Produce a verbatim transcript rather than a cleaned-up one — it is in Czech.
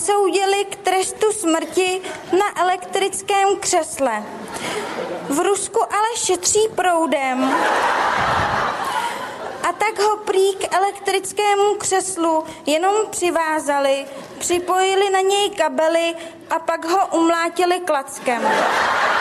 odsoudili k trestu smrti na elektrickém křesle. V Rusku ale šetří proudem. A tak ho prý k elektrickému křeslu jenom přivázali, připojili na něj kabely a pak ho umlátili klackem.